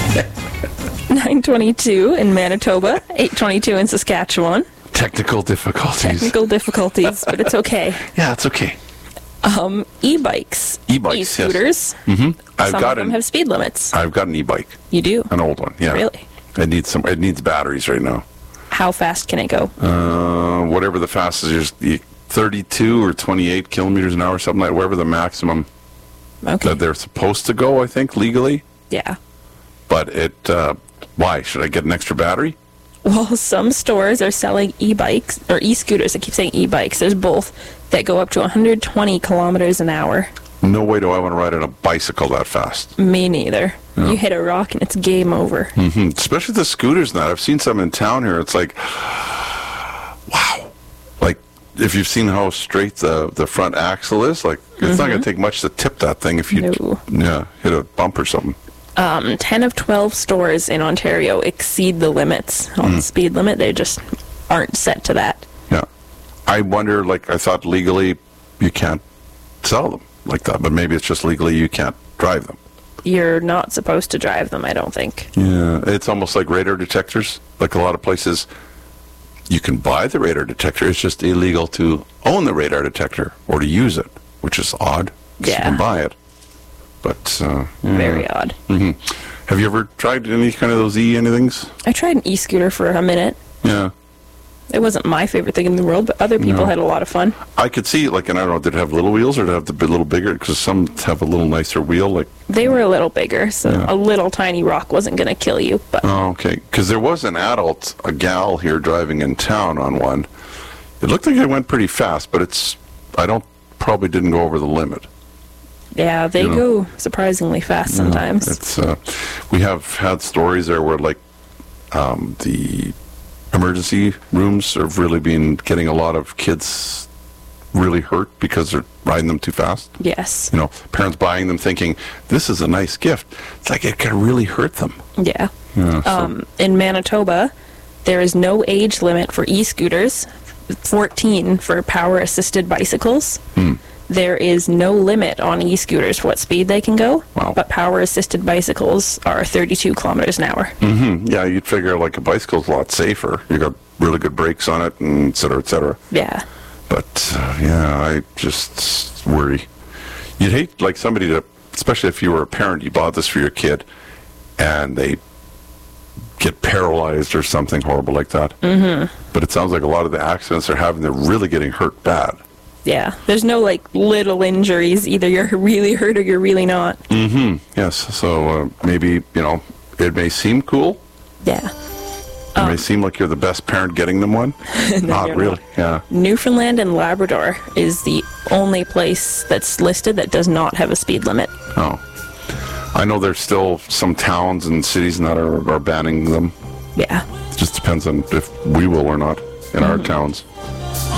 922 in Manitoba, 822 in Saskatchewan. Technical difficulties. But it's okay. Yeah, it's okay. E-bikes. E-bikes, E-scooters. yes. Mm-hmm. Some of them have speed limits. I've got an e-bike. You do? An old one, yeah. Really? It needs batteries right now. How fast can it go? Whatever the fastest is, 32 or 28 kilometers an hour, something like wherever the maximum that they're supposed to go, I think, legally. Yeah. But why? Should I get an extra battery? Well, some stores are selling e-bikes, or e-scooters, I keep saying e-bikes, there's both, that go up to 120 kilometers an hour. No way do I want to ride on a bicycle that fast. Me neither. Yeah. You hit a rock and it's game over. Mm-hmm. Especially the scooters now. I've seen some in town here. It's like, wow. Like, if you've seen how straight the front axle is, like, it's not going to take much to tip that thing if you hit a bump or something. 10 of 12 stores in Ontario exceed the limits on the speed limit. They just aren't set to that. Yeah. I wonder, I thought legally you can't sell them like that, but maybe it's just legally you can't drive them. You're not supposed to drive them, I don't think. Yeah, it's almost like radar detectors. Like a lot of places, you can buy the radar detector. It's just illegal to own the radar detector or to use it, which is odd. Yeah. You can buy it. But, very odd. Mm-hmm. Have you ever tried any kind of those anythings? I tried an e-scooter for a minute. Yeah. It wasn't my favorite thing in the world, but other people had a lot of fun. I could see, and I don't know, did it have little wheels or did it have to be a little bigger? Because some have a little nicer wheel. They were a little bigger, so a little tiny rock wasn't going to kill you. But oh, okay. Because there was a gal here driving in town on one. It looked like it went pretty fast, but probably didn't go over the limit. Yeah, they go surprisingly fast sometimes. We have had stories there where, the emergency rooms have really been getting a lot of kids really hurt because they're riding them too fast. Yes. Parents buying them thinking, this is a nice gift. It's like it can really hurt them. Yeah. In Manitoba, there is no age limit for e-scooters, 14 for power-assisted bicycles. There is no limit on e-scooters for what speed they can go, but power-assisted bicycles are 32 kilometers an hour. Mm-hmm. Yeah, you'd figure a bicycle's a lot safer. You got really good brakes on it, and et cetera, et cetera. Yeah. But, I just worry. You'd hate, somebody to, especially if you were a parent, you bought this for your kid, and they get paralyzed or something horrible like that. Mm-hmm. But it sounds like a lot of the accidents they're having, they're really getting hurt bad. Yeah, there's no little injuries. Either you're really hurt or you're really not. Mm-hmm. Yes. So maybe it may seem cool. Yeah. It may seem like you're the best parent getting them one. Not really. Yeah. Newfoundland and Labrador is the only place that's listed that does not have a speed limit. Oh, I know there's still some towns and cities that are banning them. Yeah. It just depends on if we will or not in our towns.